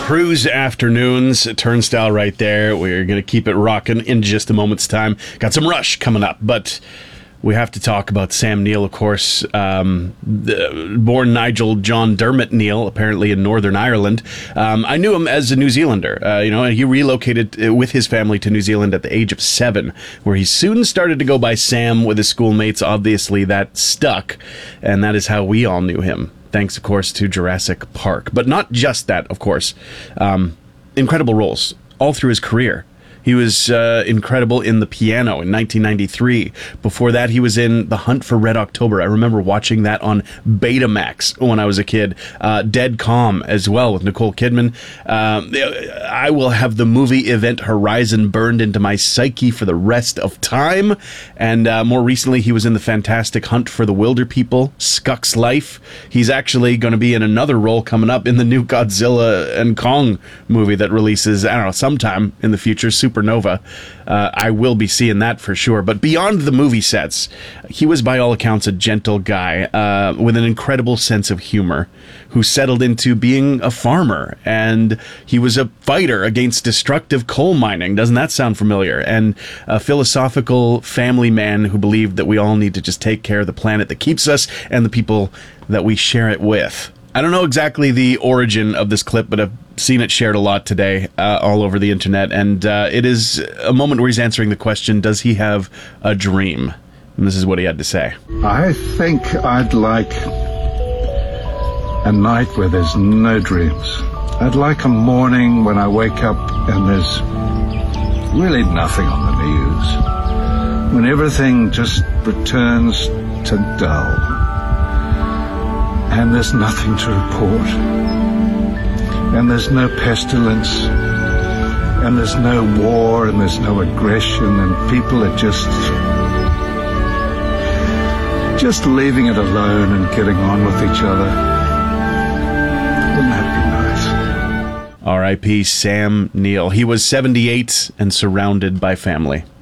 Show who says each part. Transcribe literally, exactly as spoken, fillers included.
Speaker 1: Cruise Afternoons, turnstile right there. We're going to keep it rocking in just a moment's time. Got some Rush coming up, but we have to talk about Sam Neill, of course. Um, the, born Nigel John Dermot Neill, apparently in Northern Ireland. Um, I knew him as a New Zealander. Uh, you know, he relocated with his family to New Zealand at the age of seven, where he soon started to go by Sam with his schoolmates. Obviously, that stuck, and that is how we all knew him. Thanks, of course, to Jurassic Park. But not just that, of course. Um, incredible roles all through his career. He was uh, incredible in The Piano in nineteen ninety-three. Before that, he was in The Hunt for Red October. I remember watching that on Betamax when I was a kid. Uh, Dead Calm as well with Nicole Kidman. Um, I will have the movie Event Horizon burned into my psyche for the rest of time. And uh, more recently, he was in the fantastic Hunt for the Wilder People, Skuck's Life. He's actually going to be in another role coming up in the new Godzilla and Kong movie that releases, I don't know, sometime in the future, Super Supernova. Uh, I will be seeing that for sure. But beyond the movie sets, he was by all accounts a gentle guy uh, with an incredible sense of humor who settled into being a farmer. And he was a fighter against destructive coal mining. Doesn't that sound familiar? And a philosophical family man who believed that we all need to just take care of the planet that keeps us and the people that we share it with. I don't know exactly the origin of this clip, but I've seen it shared a lot today uh, all over the internet, and uh, it is a moment where he's answering the question, does he have a dream? And this is what he had to say.
Speaker 2: I think I'd like a night where there's no dreams. I'd like a morning when I wake up and there's really nothing on the news. When everything just returns to dull. And there's nothing to report. And there's no pestilence. And there's no war, and there's no aggression, and people are just... just leaving it alone and getting on with each other. Wouldn't that be nice?
Speaker 1: R I P Sam Neill. He was seventy-eight and surrounded by family.